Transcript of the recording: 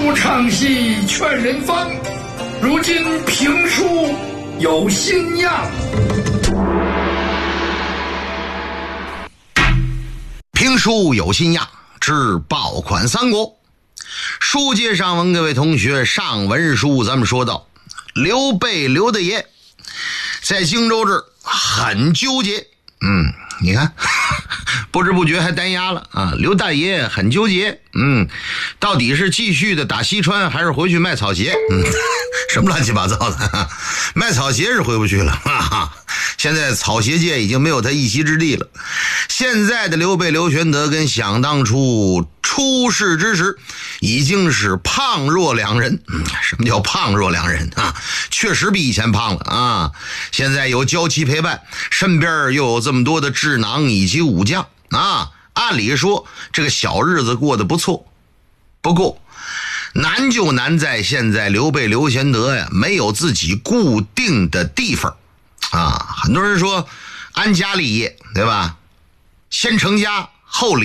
书唱戏劝人方，如今评书有新样。 评书有新样之爆款三国。书接上文，各位同学，上文书咱们说到刘备刘大爷在荆州这儿很纠结，你看不知不觉还单押了啊！刘大爷很纠结，到底是继续的打西川，还是回去卖草鞋？什么乱七八糟的，卖草鞋是回不去了，现在草鞋界已经没有他一席之地了。现在的刘备刘玄德跟想当初出世之时已经是胖若两人。什么叫胖若两人啊？确实比以前胖了啊！现在有娇妻陪伴，身边又有这么多的智囊以及武将啊，按理说这个小日子过得不错。不过难就难在现在刘备刘玄德呀没有自己固定的地方啊。很多人说安家立业，对吧？先成家后立